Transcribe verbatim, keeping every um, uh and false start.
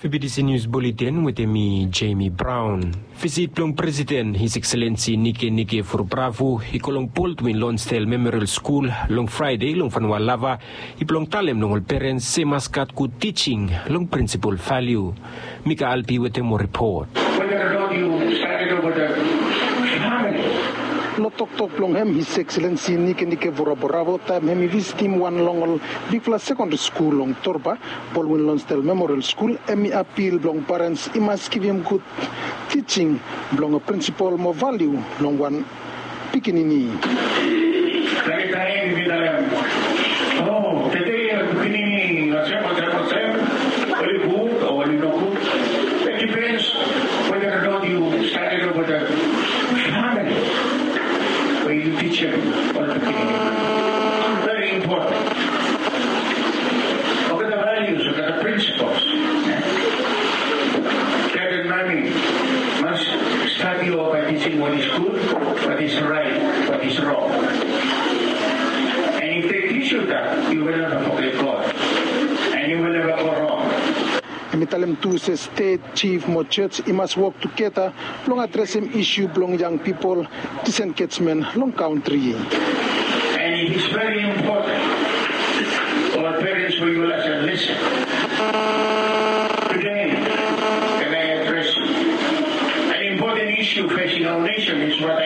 V B D C News Bulletin with me, Jamie Brown. Visit plong President His Excellency Nike Nike Furbravu ikolong Paul Twin Lonsdale Memorial School long Friday long Fanwa Lava iplong talem long all parents se maskat ku teaching long principal value. Mika Alpi with a more report. Whether or not you started over the family. Lotok tok long hem His Excellency Nike Nike Furbravu time hem visit him one long Bifla Secondary School long Torba Baldwin Lonsdale Memorial School emi appeal long parents I must give him good teaching long a principal more value long one pikinini. Dari time di dalam oh tete pikinini siapa siapa siapa very good or very not good. It depends whether or not you started over the family where you teach them or the pikinini. Very important. Look at the values, look at the principles. Dad and mommy must start you by teaching what is good, what is right, what is wrong. And if they teach you that, you will never forget God. And you will never go wrong. Mitalem to the state chief mo church I must work together long address him issue long young people disengagement long country. And it is very important for parents who will listen. Today, can I address you? An important issue facing our nation is what